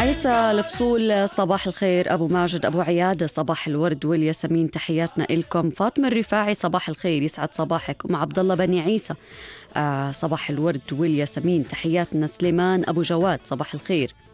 عيسى الفصول صباح الخير، أبو ماجد أبو عيادة صباح الورد والياسمين، تحياتنا إلكم. فاطمة الرفاعي صباح الخير، يسعد صباحك. أم عبد الله بني عيسى صباح الورد والياسمين، تحياتنا. سليمان أبو جواد صباح الخير.